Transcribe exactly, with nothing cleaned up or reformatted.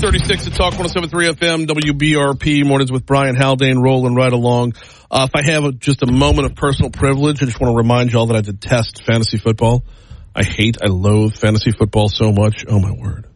thirty-six at Talk one oh seven point three F M, W B R P, mornings with Brian Haldane, rolling right along. Uh, if I have a, just a moment of personal privilege, I just want to remind y'all that I detest fantasy football. I hate, I loathe fantasy football so much. Oh, my word.